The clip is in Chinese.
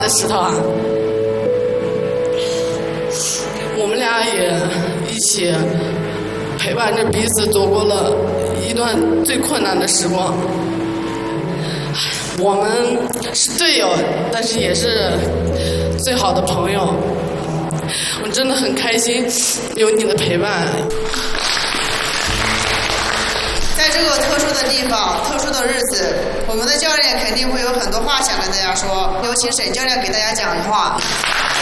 的石头啊，我们俩也一起陪伴着彼此度过了一段最困难的时光。我们是队友，但是也是最好的朋友。我真的很开心有你的陪伴。 在这个特殊的地方、特殊的日子，我们的教练肯定会有很多话想跟大家说。有请沈教练给大家讲话。